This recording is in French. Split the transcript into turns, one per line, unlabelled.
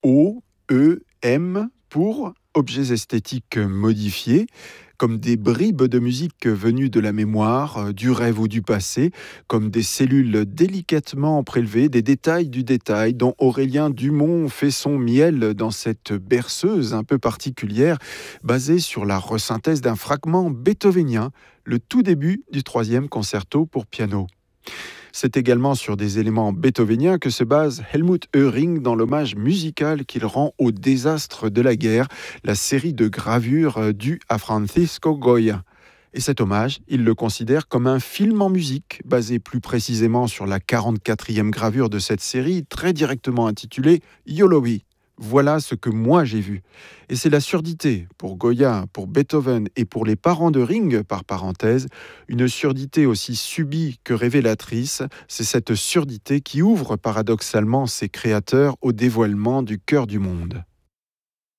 OEM pour objets esthétiques modifiés, comme des bribes de musique venues de la mémoire, du rêve ou du passé, comme des cellules délicatement prélevées, des détails du détail, dont Aurélien Dumont fait son miel dans cette berceuse un peu particulière, basée sur la resynthèse d'un fragment beethovénien, le tout début du troisième concerto pour piano. C'est également sur des éléments beethoveniens que se base Helmut Höring dans l'hommage musical qu'il rend au désastre de la guerre, la série de gravures due à Francisco Goya. Et cet hommage, il le considère comme un film en musique, basé plus précisément sur la 44e gravure de cette série, très directement intitulée Yolowi. Voilà ce que moi j'ai vu. Et c'est la surdité, pour Goya, pour Beethoven et pour les parents de Ring, par parenthèse, une surdité aussi subie que révélatrice, c'est cette surdité qui ouvre paradoxalement ses créateurs au dévoilement du cœur du monde.